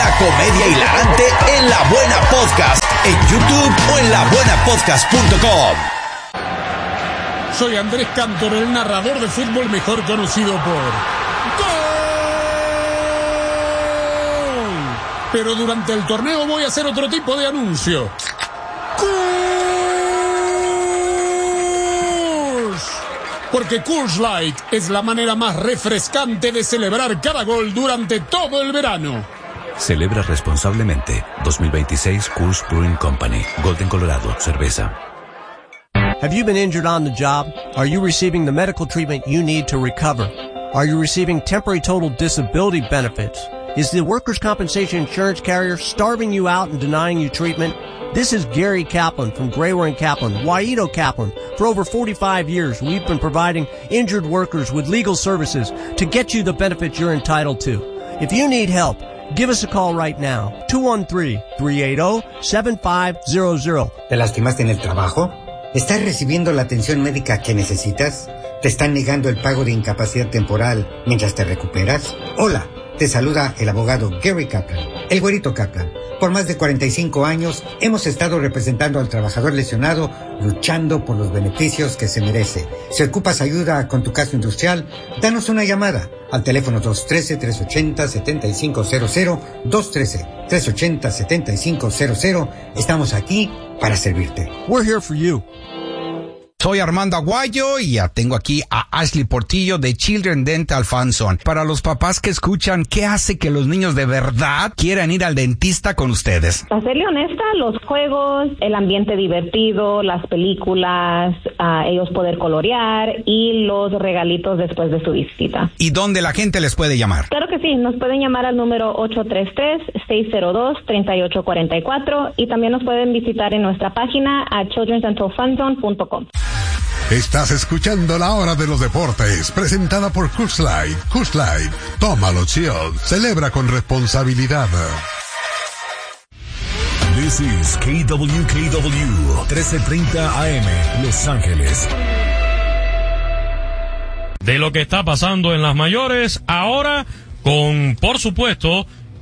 Una comedia hilarante en La Buena Podcast, en YouTube o en labuenapodcast.com. Soy Andrés Cantor, el narrador de fútbol mejor conocido por ¡Gol! Pero durante el torneo voy a hacer otro tipo de anuncio. Porque Coors Light es la manera más refrescante de celebrar cada gol durante todo el verano. Celebra responsablemente. 2026 Coors Brewing Company. Golden, Colorado. Cerveza. Have you been injured on the job? Are you receiving the medical treatment you need to recover? Are you receiving temporary total disability benefits? Is the workers' compensation insurance carrier starving you out and denying you treatment? This is Gary Kaplan from Grawer & Kaplan, Waito Kaplan. For over 45 years, we've been providing injured workers with legal services to get you the benefits you're entitled to. If you need help, give us a call right now. 213-380-7500. ¿Te lastimaste en el trabajo? ¿Estás recibiendo la atención médica que necesitas? ¿Te están negando el pago de incapacidad temporal mientras te recuperas? Hola, te saluda el abogado Gary Kaplan, el güerito Kaplan. Por más de 45 años hemos estado representando al trabajador lesionado, luchando por los beneficios que se merece. Si ocupas ayuda con tu caso industrial, danos una llamada al teléfono 213-380-7500, 213-380-7500. Estamos aquí para servirte. We're here for you. Soy Armando Aguayo y ya tengo aquí a Ashley Portillo de Children Dental Funson. Para los papás que escuchan, ¿qué hace que los niños de verdad quieran ir al dentista con ustedes? Para serle honesta, los juegos, el ambiente divertido, las películas, ellos poder colorear y los regalitos después de su visita. ¿Y dónde la gente les puede llamar? Claro que sí, nos pueden llamar al número 833-602-3844 y también nos pueden visitar en nuestra página a childrendentalfunzone.com. Estás escuchando La Hora de los Deportes, presentada por Coors Light. Coors Light, tómalo chill, celebra con responsabilidad. This is KWKW 1330 AM, Los Ángeles. De lo que está pasando en las mayores, ahora con, por supuesto,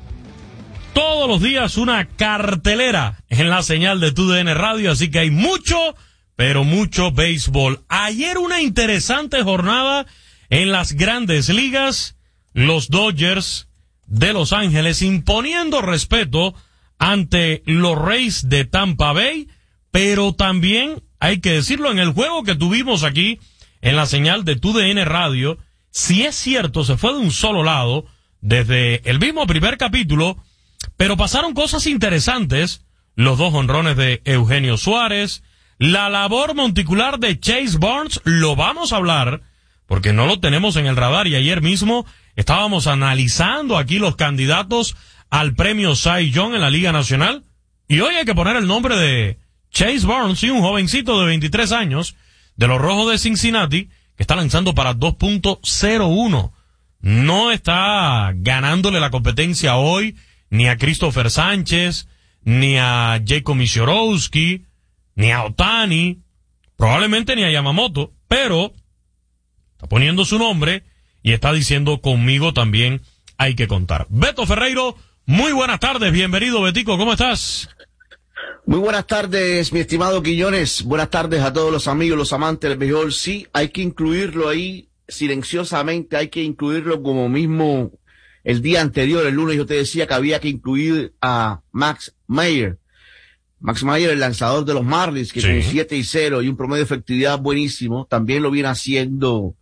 todos los días una cartelera en la señal de TUDN Radio, así que hay mucho, pero mucho béisbol. Ayer una interesante jornada en las grandes ligas, los Dodgers de Los Ángeles imponiendo respeto ante los Rays de Tampa Bay, pero también, hay que decirlo, en el juego que tuvimos aquí en la señal de TUDN Radio, si es cierto, se fue de un solo lado desde el mismo primer capítulo, pero pasaron cosas interesantes, los 2 jonrones de Eugenio Suárez, la labor monticular de Chase Burns, lo vamos a hablar, porque no lo tenemos en el radar, y ayer mismo estábamos analizando aquí los candidatos al premio Cy Young en la Liga Nacional, y hoy hay que poner el nombre de Chase Burns, y un jovencito de 23 años, de los Rojos de Cincinnati, que está lanzando para 2.01. No está ganándole la competencia hoy, ni a Christopher Sánchez, ni a Jacob Misiorowski, ni a Ohtani, probablemente ni a Yamamoto, pero está poniendo su nombre y está diciendo conmigo también hay que contar. Beto Ferreiro, muy buenas tardes, bienvenido Betico, ¿cómo estás? Muy buenas tardes, mi estimado Quiñones, buenas tardes a todos los amigos, los amantes del béisbol. Sí, hay que incluirlo ahí silenciosamente, hay que incluirlo como mismo el día anterior, el lunes yo te decía que había que incluir a Max Meyer. Max Meyer, el lanzador de los Marlins, que sí, con 7-0 y un promedio de efectividad buenísimo, también lo viene haciendo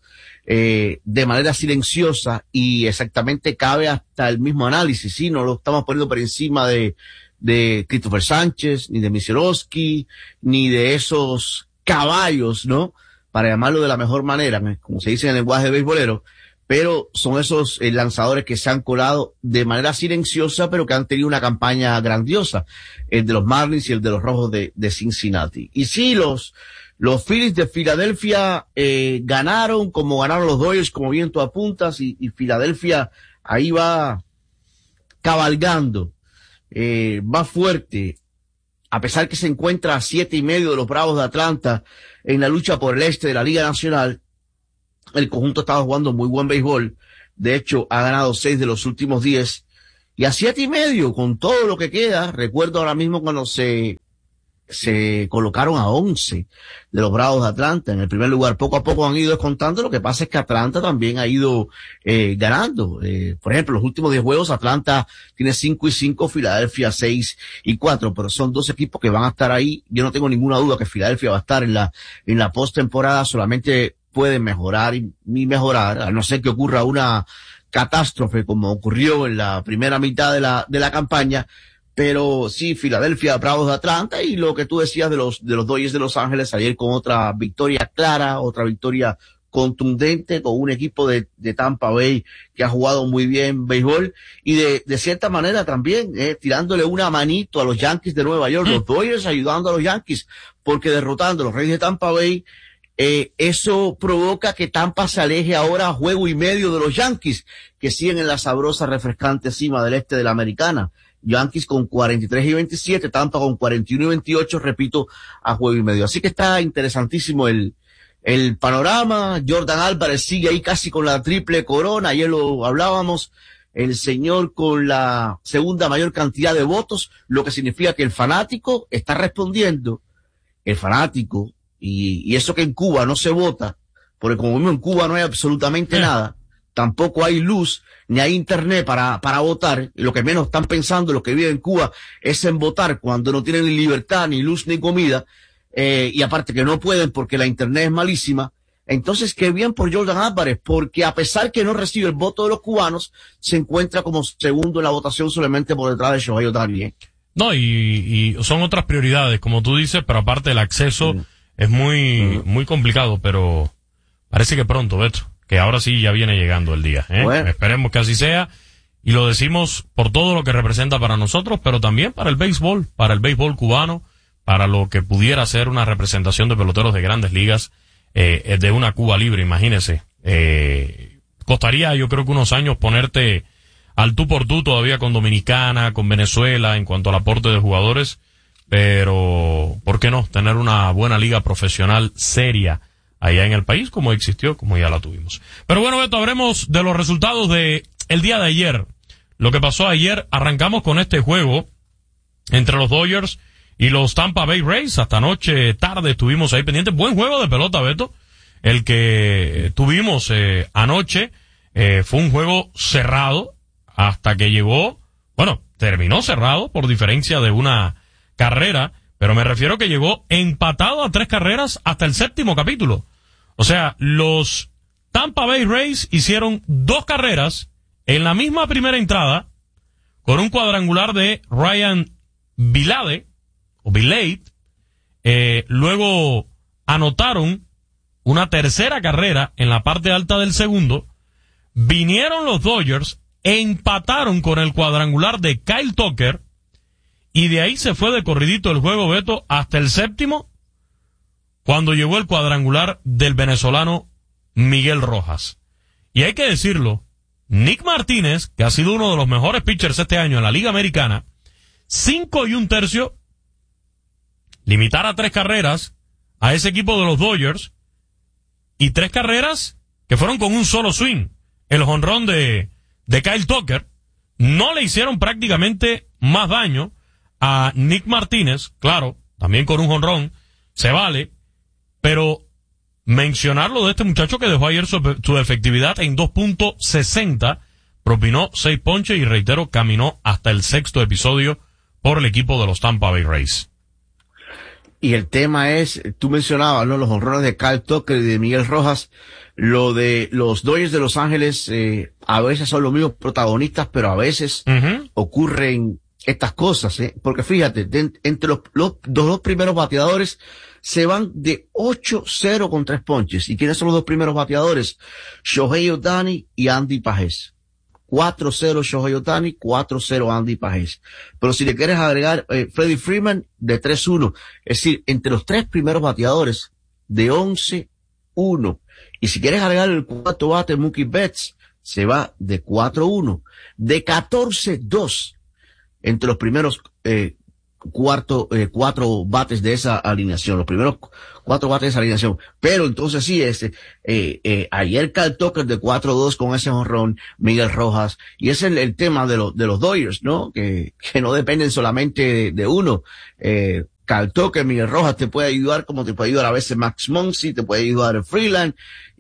de manera silenciosa y exactamente cabe hasta el mismo análisis, ¿sí? No lo estamos poniendo por encima de Christopher Sánchez, ni de Misiorowski, ni de esos caballos, ¿no? Para llamarlo de la mejor manera, como se dice en el lenguaje beisbolero, pero son esos lanzadores que se han colado de manera silenciosa, pero que han tenido una campaña grandiosa, el de los Marlins y el de los Rojos de Cincinnati. Y sí, los Phillies de Filadelfia ganaron, como ganaron los Dodgers, como bien tú apuntas, y Filadelfia ahí va cabalgando, va fuerte, a pesar que se encuentra a 7.5 de los Bravos de Atlanta en la lucha por el este de la Liga Nacional. El conjunto estaba jugando muy buen béisbol. De hecho, ha ganado 6 de los últimos 10 Y a 7.5, con todo lo que queda, recuerdo ahora mismo cuando se colocaron a 11 de los Bravos de Atlanta en el primer lugar. Poco a poco han ido descontando. Lo que pasa es que Atlanta también ha ido ganando. Por ejemplo, los últimos 10 juegos, Atlanta tiene 5-5, Filadelfia 6-4, pero son dos equipos que van a estar ahí. Yo no tengo ninguna duda que Filadelfia va a estar en la postemporada. Solamente pueden mejorar y mejorar, a no ser que ocurra una catástrofe como ocurrió en la primera mitad de la campaña. Pero sí, Filadelfia, Bravos de Atlanta, y lo que tú decías de los Dodgers de Los Ángeles, ayer con otra victoria clara, otra victoria contundente, con un equipo de Tampa Bay que ha jugado muy bien béisbol, y de cierta manera también, tirándole una manito a los Yankees de Nueva York, los Dodgers ayudando a los Yankees, porque derrotando a los Reyes de Tampa Bay, eso provoca que Tampa se aleje ahora a juego y medio de los Yankees, que siguen en la sabrosa, refrescante cima del este de la Americana. Yankees con 43-27, Tampa con 41-28, repito, a juego y medio. Así que está interesantísimo el panorama. Jordan Álvarez sigue ahí casi con la triple corona. Ayer lo hablábamos. El señor con la segunda mayor cantidad de votos, lo que significa que el fanático está respondiendo. El fanático, y eso que en Cuba no se vota, porque como vimos en Cuba no hay absolutamente nada. Tampoco hay luz, ni hay internet para votar. Lo que menos están pensando los que viven en Cuba es en votar cuando no tienen ni libertad, ni luz, ni comida. Y aparte que no pueden porque la internet es malísima. Entonces, qué bien por Jordan Álvarez, porque a pesar que no recibe el voto de los cubanos, se encuentra como segundo en la votación solamente por detrás de Shohei Ohtani. No, y son otras prioridades, como tú dices, pero aparte el acceso es muy complicado, pero parece que pronto, Beto. Que ahora sí ya viene llegando el día, Bueno. Esperemos que así sea, y lo decimos por todo lo que representa para nosotros, pero también para el béisbol cubano, para lo que pudiera ser una representación de peloteros de grandes ligas, de una Cuba libre, imagínese. Costaría, yo creo que unos años ponerte al tú por tú todavía con Dominicana, con Venezuela, en cuanto al aporte de jugadores, pero ¿por qué no? Tener una buena liga profesional seria allá en el país, como existió, como ya la tuvimos. Pero bueno, Beto, hablemos de los resultados de el día de ayer. Lo que pasó ayer, arrancamos con este juego entre los Dodgers y los Tampa Bay Rays. Hasta anoche, tarde, estuvimos ahí pendientes. Buen juego de pelota, Beto. El que tuvimos anoche fue un juego cerrado hasta que llegó, terminó cerrado por diferencia de una carrera, pero me refiero que llegó empatado a 3 carreras hasta el 7º capítulo. O sea, los Tampa Bay Rays hicieron 2 carreras en la misma primera entrada con un cuadrangular de Ryan Vilade, luego anotaron una tercera carrera en la parte alta del segundo, vinieron los Dodgers, empataron con el cuadrangular de Kyle Tucker, y de ahí se fue de corridito el juego, Beto, hasta el 7º, cuando llegó el cuadrangular del venezolano Miguel Rojas. Y hay que decirlo, Nick Martínez, que ha sido uno de los mejores pitchers este año en la Liga Americana, 5 1/3, limitar a 3 carreras a ese equipo de los Dodgers, y 3 carreras que fueron con un solo swing. El jonrón de Kyle Tucker, no le hicieron prácticamente más daño a Nick Martínez, claro, también con un jonrón, se vale, pero mencionarlo de este muchacho que dejó ayer su efectividad en 2.60, propinó 6 ponches y, reitero, caminó hasta el 6º episodio por el equipo de los Tampa Bay Rays. Y el tema es, tú mencionabas, ¿no?, los jonrones de Kyle Tucker y de Miguel Rojas. Lo de los Dodgers de Los Ángeles, a veces son los mismos protagonistas, pero a veces ocurren estas cosas, porque fíjate, entre los dos primeros bateadores se van de 8-0 con 3 ponches. ¿Y quiénes son los 2 primeros bateadores? Shohei Ohtani y Andy Pajés. 4-0 Shohei Ohtani, 4-0 Andy Pajés. Pero si le quieres agregar Freddie Freeman, de 3-1. Es decir, entre los 3 primeros bateadores, de 11-1. Y si quieres agregar el cuarto bate, Mookie Betts, se va de 4-1. De 14-2 entre los primeros cuatro bates de esa alineación, los primeros 4 bates de esa alineación. Pero entonces sí, ayer Kyle Tucker de 4-2 con ese jonrón, Miguel Rojas, y ese es el tema de los Dodgers, ¿no? Que no dependen solamente de uno. Kyle Tucker, Miguel Rojas te puede ayudar, como te puede ayudar a veces Max Muncy, te puede ayudar en Freeland,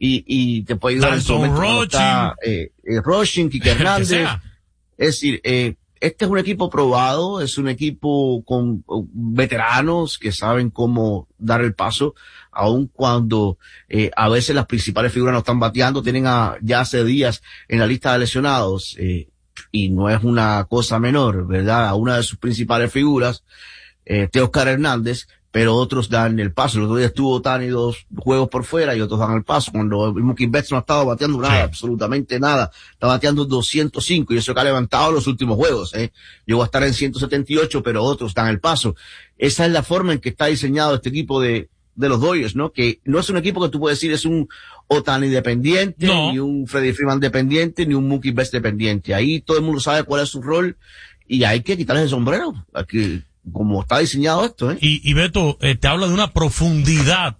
y te puede ayudar en su momento Rochin, Kike Hernández. Es decir, este es un equipo probado, es un equipo con veteranos que saben cómo dar el paso, aun cuando a veces las principales figuras no están bateando, tienen ya hace días en la lista de lesionados, y no es una cosa menor, ¿verdad? A una de sus principales figuras, Teóscar Hernández, pero otros dan el paso. El otro día estuvo Ohtani 2 juegos por fuera y otros dan el paso. Cuando Mookie Betts no ha estado bateando nada, absolutamente nada. Está bateando 205 y eso que ha levantado los últimos juegos, Llegó a estar en 178, pero otros dan el paso. Esa es la forma en que está diseñado este equipo de los Dodgers, ¿no? Que no es un equipo que tú puedes decir es un Ohtani dependiente, ni un Freddie Freeman dependiente, ni un Mookie Betts dependiente. Ahí todo el mundo sabe cuál es su rol y hay que quitarles el sombrero. Aquí, como está diseñado esto, Y Beto, te habla de una profundidad,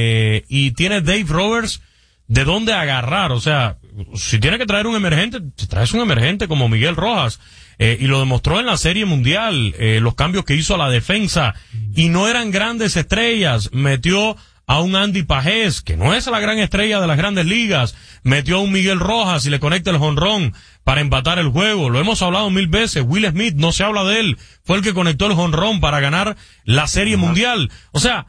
y tiene Dave Roberts de dónde agarrar. O sea, si tiene que traer un emergente, te traes un emergente como Miguel Rojas, y lo demostró en la Serie Mundial, los cambios que hizo a la defensa, y no eran grandes estrellas. Metió a un Andy Pajés, que no es la gran estrella de las grandes ligas, metió a un Miguel Rojas y le conecta el jonrón para empatar el juego. Lo hemos hablado 1000 veces. Will Smith, no se habla de él, fue el que conectó el jonrón para ganar la Serie Mundial. O sea,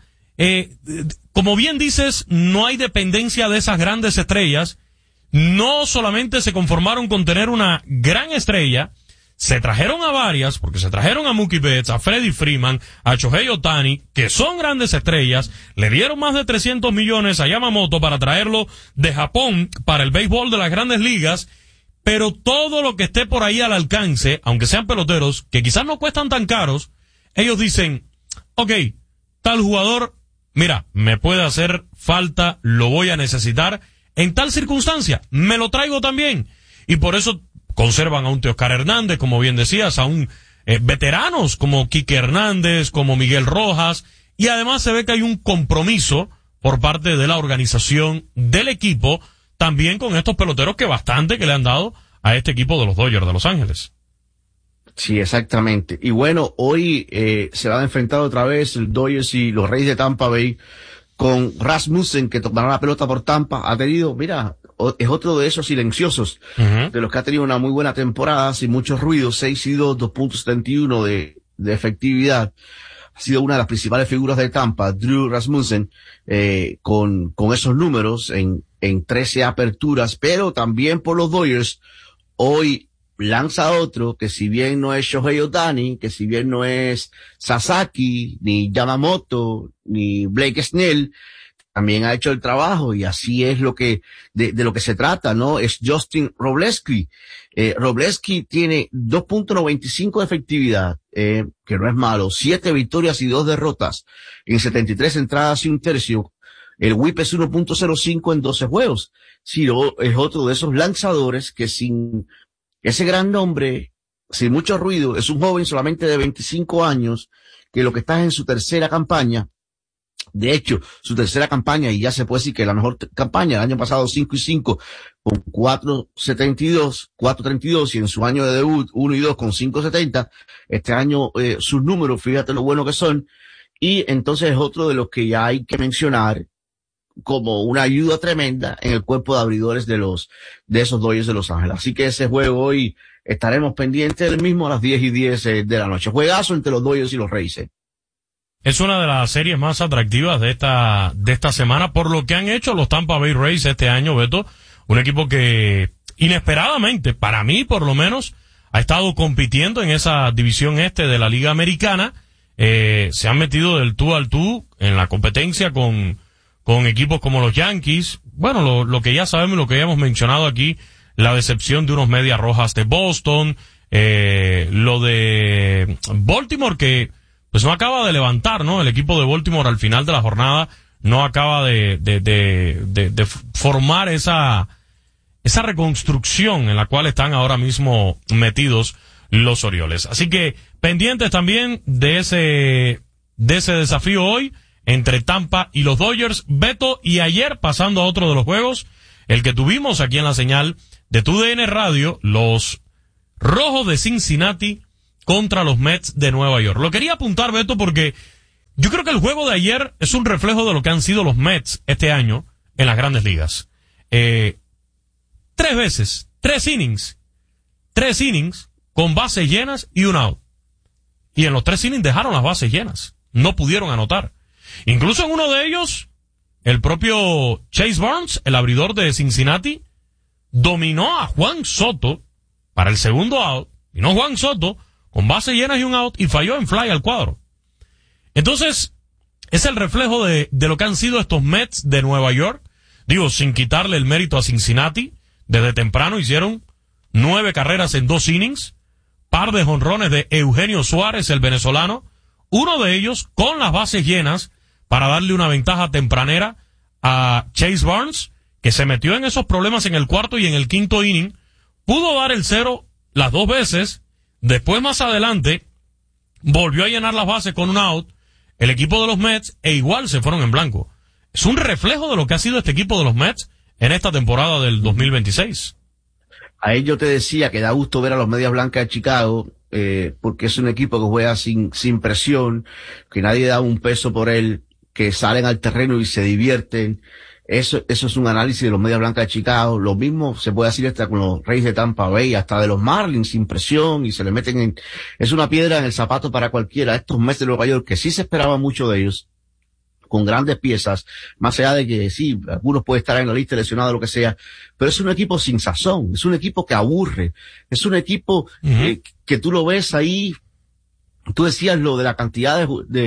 como bien dices, no hay dependencia de esas grandes estrellas. No solamente se conformaron con tener una gran estrella, se trajeron a varias, porque se trajeron a Mookie Betts, a Freddie Freeman, a Shohei Ohtani, que son grandes estrellas, le dieron más de 300 millones a Yamamoto para traerlo de Japón para el béisbol de las grandes ligas, pero todo lo que esté por ahí al alcance, aunque sean peloteros, que quizás no cuestan tan caros, ellos dicen, okay, tal jugador, mira, me puede hacer falta, lo voy a necesitar, en tal circunstancia, me lo traigo también, y por eso conservan a un Teóscar Hernández, como bien decías, a un veteranos como Kike Hernández, como Miguel Rojas, y además se ve que hay un compromiso por parte de la organización del equipo, también con estos peloteros que bastante que le han dado a este equipo de los Dodgers de Los Ángeles. Sí, exactamente. Y bueno, hoy se van a enfrentar otra vez el Dodgers y los Reyes de Tampa Bay con Rasmussen, que tomará la pelota por Tampa. Ha tenido, mira, es otro de esos silenciosos, de los que ha tenido una muy buena temporada, sin muchos ruidos, 6-2, 2.71 de efectividad. Ha sido una de las principales figuras de Tampa, Drew Rasmussen, con esos números en 13 aperturas, pero también por los Dodgers, hoy lanza otro que si bien no es Shohei Ohtani, que si bien no es Sasaki, ni Yamamoto, ni Blake Snell, también ha hecho el trabajo, y así es lo que, de lo que se trata, ¿no? Es Justin Wrobleski. Wrobleski tiene 2.95 de efectividad, que no es malo, 7 victorias y 2 derrotas, en 73 entradas y un tercio. El whip es 1.05 en 12 juegos. Sí, es otro de esos lanzadores que sin ese gran nombre, sin mucho ruido, es un joven solamente de 25 años, que lo que está es en su tercera campaña. De hecho, su tercera campaña, y ya se puede decir que la mejor campaña, el año pasado 5-5 con 4.32, y en su año de debut 1-2 con 5.70, este año sus números, fíjate lo bueno que son, y entonces es otro de los que ya hay que mencionar como una ayuda tremenda en el cuerpo de abridores de esos Dodgers de Los Ángeles. Así que ese juego hoy estaremos pendientes del mismo a las 10:10 de la noche. Juegazo entre los Dodgers y los Reyes. Es una de las series más atractivas de esta semana por lo que han hecho los Tampa Bay Rays este año, Beto. Un equipo que inesperadamente, para mí por lo menos, ha estado compitiendo en esa división este de la Liga Americana. Se han metido del tú al tú en la competencia con equipos como los Yankees. Bueno, lo que ya sabemos, lo que ya hemos mencionado aquí, la decepción de unos Medias Rojas de Boston, lo de Baltimore que pues no acaba de levantar, ¿no? El equipo de Baltimore al final de la jornada no acaba de formar esa reconstrucción en la cual están ahora mismo metidos los Orioles. Así que pendientes también de ese desafío hoy entre Tampa y los Dodgers. Beto, y ayer, pasando a otro de los juegos, el que tuvimos aquí en la señal de TUDN Radio, los Rojos de Cincinnati contra los Mets de Nueva York. Lo quería apuntar, Beto, porque yo creo que el juego de ayer es un reflejo de lo que han sido los Mets este año en las Grandes Ligas. 3 veces, 3 innings con bases llenas y un out. Y en los 3 innings dejaron las bases llenas. No pudieron anotar. Incluso en uno de ellos, el propio Chase Burns, el abridor de Cincinnati, dominó a Juan Soto para el segundo out. Vino Juan Soto con bases llenas y un out y falló en fly al cuadro. Entonces, es el reflejo de lo que han sido estos Mets de Nueva York. Digo, sin quitarle el mérito a Cincinnati, desde temprano hicieron 9 carreras en 2 innings, par de jonrones de Eugenio Suárez, el venezolano, uno de ellos con las bases llenas para darle una ventaja tempranera a Chase Burns, que se metió en esos problemas en el cuarto y en el quinto inning, pudo dar el 0 las 2 veces, después más adelante volvió a llenar las bases con un out, el equipo de los Mets, e igual se fueron en blanco. Es un reflejo de lo que ha sido este equipo de los Mets en esta temporada del 2026. Ahí yo te decía que da gusto ver a los Medias Blancas de Chicago, porque es un equipo que juega sin presión, que nadie da un peso por él, que salen al terreno y se divierten. Eso es un análisis de los Medias Blancas de Chicago. Lo mismo se puede decir hasta con los Reyes de Tampa Bay, hasta de los Marlins, sin presión, y se le meten es una piedra en el zapato para cualquiera. Estos Mets de Nueva York, que sí se esperaba mucho de ellos, con grandes piezas, más allá de que sí, algunos pueden estar en la lista lesionados, lo que sea, pero es un equipo sin sazón, es un equipo que aburre, es un equipo que tú lo ves ahí. Tú decías lo de la cantidad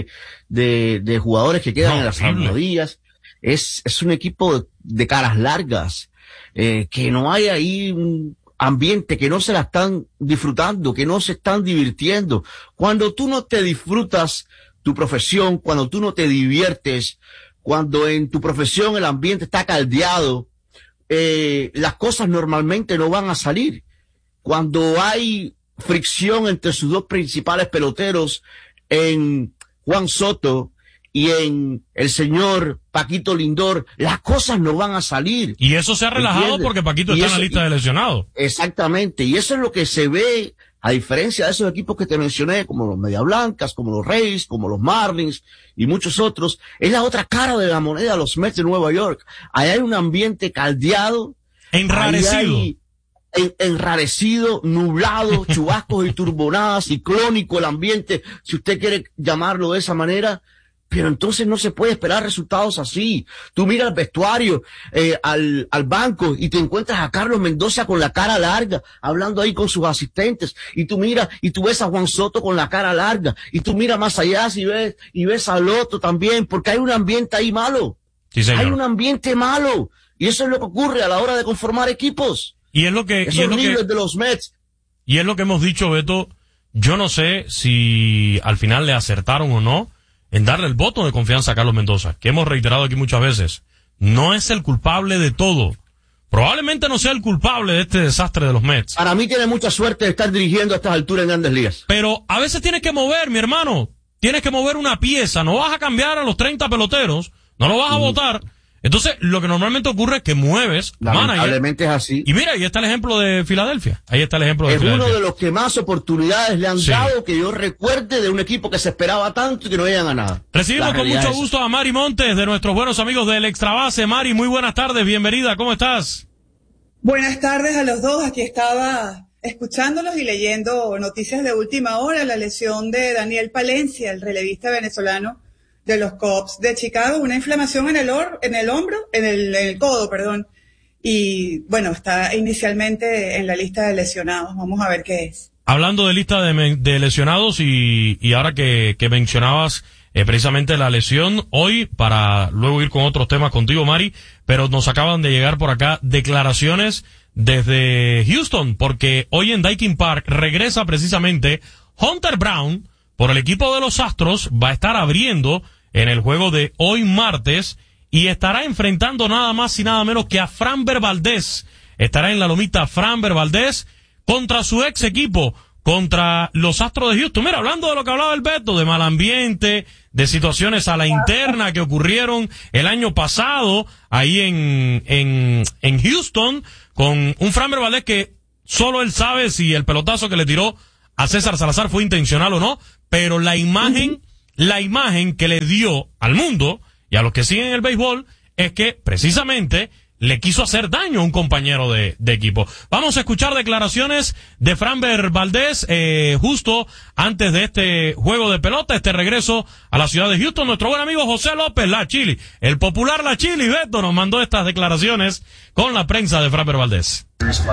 de jugadores que quedan en las almohadillas. Es un equipo de caras largas, que no hay ahí un ambiente, que no se la están disfrutando, que no se están divirtiendo. Cuando tú no te disfrutas tu profesión, cuando tú no te diviertes, cuando en tu profesión el ambiente está caldeado, las cosas normalmente no van a salir. Cuando hay fricción entre sus 2 principales peloteros, en Juan Soto y en el señor Paquito Lindor, las cosas no van a salir. Y eso se ha relajado, ¿entiendes? Porque Paquito está en la lista de lesionados. Exactamente, y eso es lo que se ve, a diferencia de esos equipos que te mencioné, como los Medias Blancas, como los Rays, como los Marlins y muchos otros. Es la otra cara de la moneda, los Mets de Nueva York. Ahí hay un ambiente caldeado, enrarecido, nublado, chubascos y turbonadas, ciclónico el ambiente, si usted quiere llamarlo de esa manera. Pero entonces no se puede esperar resultados así. Tú miras al vestuario, al banco, y te encuentras a Carlos Mendoza con la cara larga, hablando ahí con sus asistentes, y tú miras, y tú ves a Juan Soto con la cara larga, y tú miras más allá y ves a Lotto también, porque hay un ambiente ahí malo. Sí, señor. Hay un ambiente malo, y eso es lo que ocurre a la hora de conformar equipos. Y es lo que, de los Mets. Y es lo que hemos dicho, Beto. Yo no sé si al final le acertaron o no en darle el voto de confianza a Carlos Mendoza, que hemos reiterado aquí muchas veces. No es el culpable de todo. Probablemente no sea el culpable de este desastre de los Mets. Para mí tiene mucha suerte de estar dirigiendo a estas alturas en Grandes Ligas. Pero a veces tienes que mover, mi hermano. Tienes que mover una pieza. No vas a cambiar a los 30 peloteros. No lo vas a votar. Entonces, lo que normalmente ocurre es que mueves lamentablemente manager, es así. Y mira, ahí está el ejemplo de Filadelfia. Ahí está el ejemplo de Filadelfia. Es uno de los que más oportunidades le han dado, que yo recuerde, de un equipo que se esperaba tanto y que no llegan a nada. Recibimos con mucho gusto a Mari Montes, de nuestros buenos amigos del Extra Base. Mari, muy buenas tardes, bienvenida, ¿cómo estás? Buenas tardes a los dos, aquí estaba escuchándolos y leyendo noticias de última hora, la lesión de Daniel Palencia, el relevista venezolano de los Cubs de Chicago, una inflamación en el codo, y bueno, está inicialmente en la lista de lesionados. Vamos a ver qué es. Hablando de lista de lesionados y ahora que mencionabas precisamente la lesión, hoy, para luego ir con otros temas contigo, Mari, pero nos acaban de llegar por acá declaraciones desde Houston, porque hoy en Daikin Park regresa precisamente Hunter Brown por el equipo de los Astros, va a estar abriendo en el juego de hoy martes y estará enfrentando nada más y nada menos que a Framber Valdez. Estará en la lomita Framber Valdez contra su ex equipo, contra los Astros de Houston. Mira, hablando de lo que hablaba el Beto, de mal ambiente, de situaciones a la interna que ocurrieron el año pasado ahí en Houston, con un Framber Valdez que solo él sabe si el pelotazo que le tiró a César Salazar fue intencional o no, pero la imagen que le dio al mundo y a los que siguen el béisbol es que precisamente le quiso hacer daño a un compañero de equipo. Vamos a escuchar declaraciones de Framber Valdez justo antes de este juego de pelota, este regreso a la ciudad de Houston. Nuestro buen amigo José López, La Chili, el popular La Chili, Beto, nos mandó estas declaraciones con la prensa de Framber Valdez.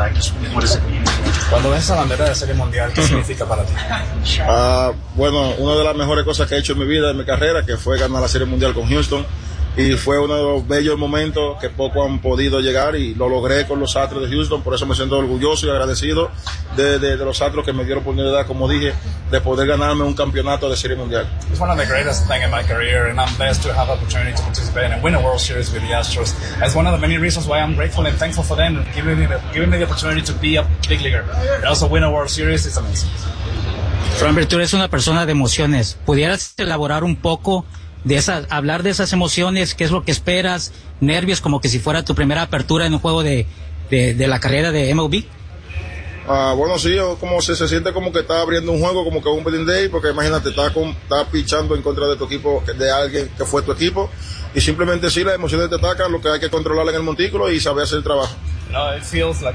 Cuando ves esa bandera de Serie Mundial, ¿qué significa para ti? Bueno, una de las mejores cosas que he hecho en mi vida, en mi carrera, que fue ganar la Serie Mundial con Houston. Y fue uno de los bellos momentos que poco han podido llegar y lo logré con los Astros de Houston. Por eso me siento orgulloso y agradecido de los Astros que me dieron oportunidad, como dije, de poder ganarme un campeonato de Serie Mundial. It's one of the greatest things in my career, and I'm blessed to have the opportunity to participate and win a World Series with the Astros. It's one of the many reasons why I'm grateful and thankful for them giving me the opportunity to be a big leaguer and also win a World Series. It's amazing. Framber, tú eres una persona de emociones. ¿Pudieras elaborar un poco hablar de esas emociones? ¿Qué es lo que esperas? ¿Nervios como que si fuera tu primera apertura en un juego de la carrera de MLB? Bueno, sí, como se siente como que está abriendo un juego, como que un opening day, porque imagínate, está pichando en contra de tu equipo, de alguien que fue tu equipo, y simplemente sí, las emociones te atacan, lo que hay que controlar en el montículo y saber hacer el trabajo. No, it feels like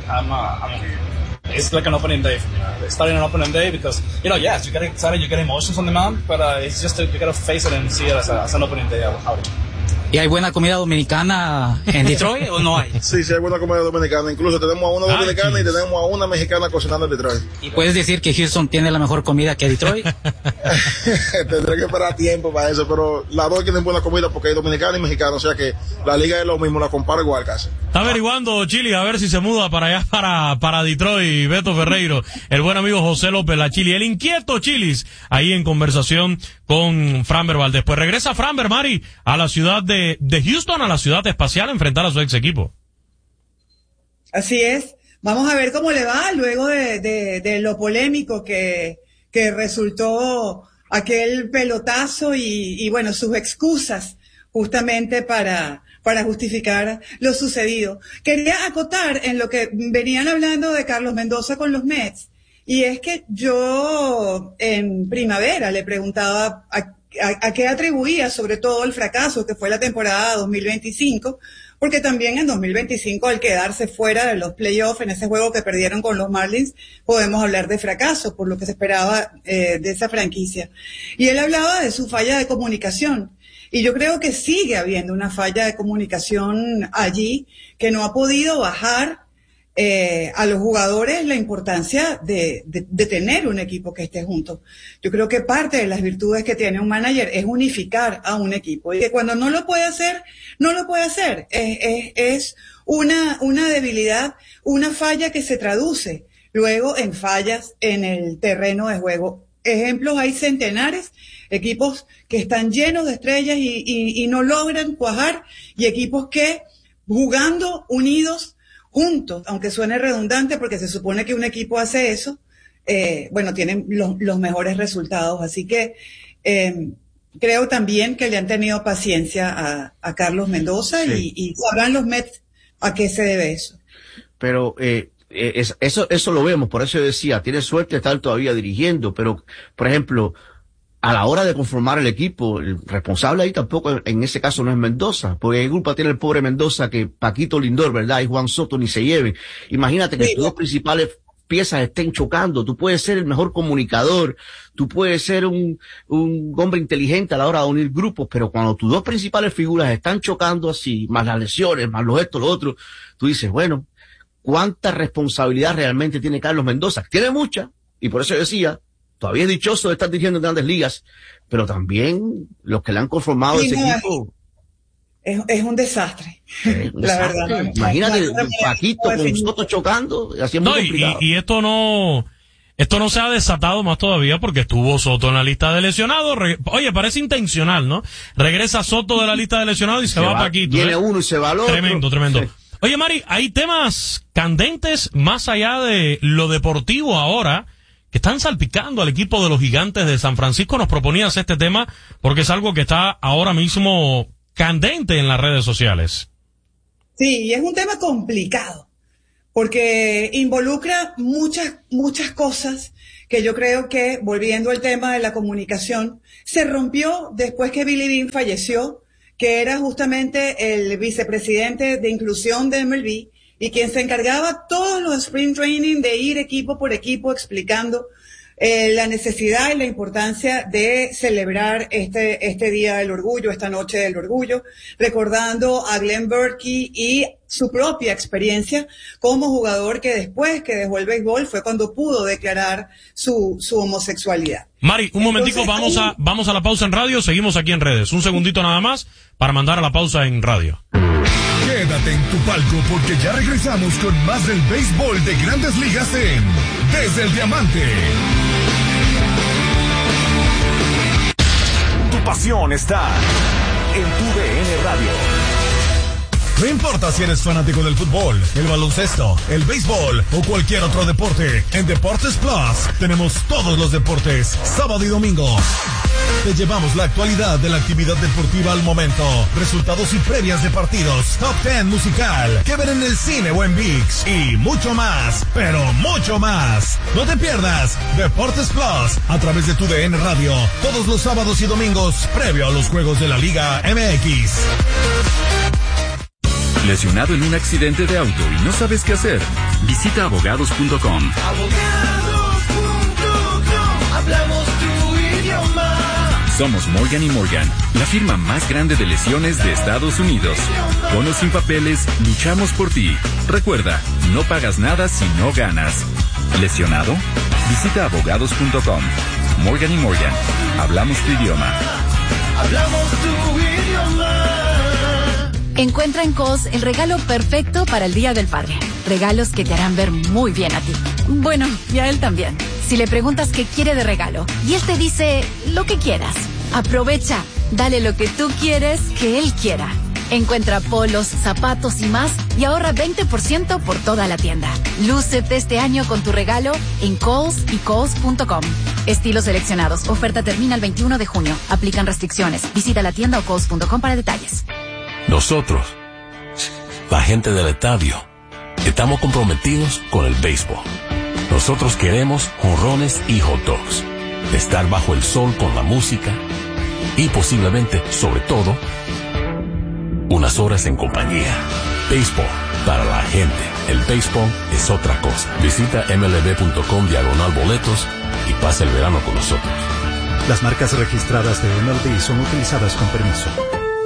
it's like an opening day for me. Starting an opening day because, yes, you get excited, you get emotions on the mound, but it's just you gotta face it and see it as an opening day outing. ¿Y hay buena comida dominicana en Detroit o no hay? Sí, hay buena comida dominicana. Incluso tenemos a una dominicana y tenemos a una mexicana cocinando en Detroit. ¿Y puedes decir que Houston tiene la mejor comida que Detroit? Tendré que esperar tiempo para eso, pero las dos tienen buena comida porque hay dominicana y mexicana, o sea que la liga es lo mismo, la comparo igual casi. Está averiguando Chili a ver si se muda para allá, para Detroit, Beto Ferreiro, el buen amigo José López, La Chili, el inquieto Chilis, ahí en conversación con Framber Valdez. Pues regresa Framber, Mari, a la ciudad de Houston, a la ciudad espacial, a enfrentar a su ex equipo. Así es. Vamos a ver cómo le va luego de lo polémico que resultó aquel pelotazo y bueno, sus excusas justamente para justificar lo sucedido. Quería acotar en lo que venían hablando de Carlos Mendoza con los Mets, y es que yo en primavera le preguntaba a qué atribuía sobre todo el fracaso que fue la temporada 2025, porque también en 2025, al quedarse fuera de los playoffs en ese juego que perdieron con los Marlins, podemos hablar de fracaso por lo que se esperaba de esa franquicia. Y él hablaba de su falla de comunicación, y yo creo que sigue habiendo una falla de comunicación allí que no ha podido bajar a los jugadores la importancia de tener un equipo que esté junto. Yo creo que parte de las virtudes que tiene un manager es unificar a un equipo, y que cuando no lo puede hacer, no lo puede hacer. Es una debilidad, una falla que se traduce luego en fallas en el terreno de juego. Ejemplos hay centenares, equipos que están llenos de estrellas y no logran cuajar, y equipos que jugando unidos juntos, aunque suene redundante porque se supone que un equipo hace eso, bueno, tienen los mejores resultados. Así que creo también que le han tenido paciencia a Carlos Mendoza, sí. y sabrán los Mets a qué se debe eso. Pero eso lo vemos, por eso yo decía, tiene suerte de estar todavía dirigiendo, pero, por ejemplo, a la hora de conformar el equipo, el responsable ahí tampoco en ese caso no es Mendoza, porque el grupo tiene el pobre Mendoza que Paquito Lindor, ¿verdad? Y Juan Soto ni se lleven. Imagínate que tus dos principales piezas estén chocando. Tú puedes ser el mejor comunicador, tú puedes ser un hombre inteligente a la hora de unir grupos, pero cuando tus dos principales figuras están chocando así, más las lesiones, más los esto, lo otro, tú dices, bueno, ¿cuánta responsabilidad realmente tiene Carlos Mendoza? Tiene mucha, y por eso yo decía, todavía es dichoso de estar dirigiendo en Grandes Ligas, pero también los que le han conformado ese equipo. Es un desastre. La verdad. Imagínate, Paquito con Soto chocando, así es muy complicado. Y esto no se ha desatado más todavía porque estuvo Soto en la lista de lesionados. Oye, parece intencional, ¿no? Regresa Soto de la lista de lesionados y se va Paquito. Viene uno y se va al otro. Tremendo. Sí. Oye, Mari, hay temas candentes más allá de lo deportivo ahora que están salpicando al equipo de los Gigantes de San Francisco. Nos proponías este tema porque es algo que está ahora mismo candente en las redes sociales. Sí, y es un tema complicado, porque involucra muchas cosas que yo creo que, volviendo al tema de la comunicación, se rompió después que Billy Beane falleció, que era justamente el vicepresidente de inclusión de MLB y quien se encargaba todos los sprint training de ir equipo por equipo explicando la necesidad y la importancia de celebrar este Día del Orgullo, esta Noche del Orgullo, recordando a Glenn Burke y su propia experiencia como jugador que después que dejó el béisbol fue cuando pudo declarar su homosexualidad. Mari, un momentico, vamos a la pausa en radio, seguimos aquí en redes. Un segundito nada más para mandar a la pausa en radio. Quédate en tu palco porque ya regresamos con más del béisbol de Grandes Ligas en Desde el Diamante. Tu pasión está en tu DN Radio. No importa si eres fanático del fútbol, el baloncesto, el béisbol o cualquier otro deporte, en Deportes Plus tenemos todos los deportes, sábado y domingo. Te llevamos la actualidad de la actividad deportiva al momento, resultados y previas de partidos, top 10 musical, que ver en el cine o en ViX y mucho más, pero mucho más. No te pierdas Deportes Plus a través de tu DN Radio, todos los sábados y domingos, previo a los juegos de la Liga MX. ¿Lesionado en un accidente de auto y no sabes qué hacer? Visita abogados.com. Abogados.com, hablamos tu idioma. Somos Morgan & Morgan, la firma más grande de lesiones de Estados Unidos. Con o sin papeles, luchamos por ti. Recuerda, no pagas nada si no ganas. ¿Lesionado? Visita abogados.com. Morgan & Morgan, hablamos tu idioma. Hablamos tu idioma. Encuentra en Kohl's el regalo perfecto para el Día del Padre. Regalos que te harán ver muy bien a ti. Bueno, y a él también. Si le preguntas qué quiere de regalo y él te dice lo que quieras, aprovecha. Dale lo que tú quieres que él quiera. Encuentra polos, zapatos y más y ahorra 20% por toda la tienda. Lúcete este año con tu regalo en Kohl's y Kohl's.com. Estilos seleccionados. Oferta termina el 21 de junio. Aplican restricciones. Visita la tienda o Kohl's.com para detalles. Nosotros, la gente del estadio, estamos comprometidos con el béisbol. Nosotros queremos jonrones y hot dogs, estar bajo el sol con la música y posiblemente, sobre todo, unas horas en compañía. Béisbol para la gente. El béisbol es otra cosa. Visita mlb.com/boletos y pasa el verano con nosotros. Las marcas registradas de MLB son utilizadas con permiso.